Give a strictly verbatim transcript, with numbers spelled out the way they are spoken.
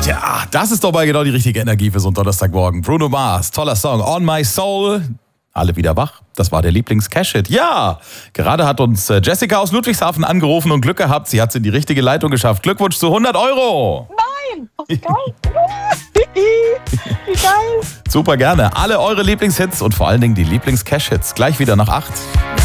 Tja, das ist doch mal genau die richtige Energie für so einen Donnerstagmorgen. Bruno Mars, toller Song, On My Soul. Alle wieder wach. Das war der Lieblings-Cash-Hit. Ja, gerade hat uns Jessica aus Ludwigshafen angerufen und Glück gehabt. Sie hat es in die richtige Leitung geschafft. Glückwunsch zu hundert Euro. Nein! Oh, geil! Wie geil! Super gerne. Alle eure Lieblingshits und vor allen Dingen die Lieblings-Cash-Hits. Gleich wieder nach acht.